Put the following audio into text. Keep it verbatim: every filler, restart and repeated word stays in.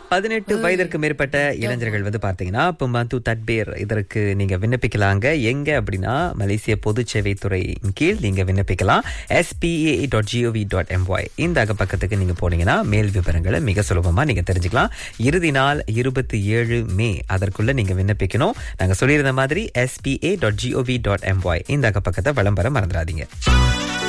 பதினெட்டு வயதிற்கு மேற்பட்ட இளைஞர்கள் வந்து பார்த்தீங்கன்னா பம்பாந்து தட்பேர் இதற்கு நீங்க விண்ணப்பிக்கலாங்க. எங்க அப்படின்னா மலேசிய பொது சேவைத்துறையின் கீழ் நீங்க விண்ணப்பிக்கலாம். S B A dot gov dot MY இந்த அகப்பக்கத்துக்கு நீங்க போனீங்கன்னா மேல் விவரங்களை மிக சுலபமா நீங்க தெரிஞ்சுக்கலாம். இறுதி நாள் இருபத்தி ஏழு மே அதற்குள்ள நீங்க விண்ணப்பிக்கணும். நாங்க சொல்லியிருந்த மாதிரி S B A dot gov dot MY இந்த அகப்பக்கத்தை விளம்பரம் மறந்துடாதீங்க.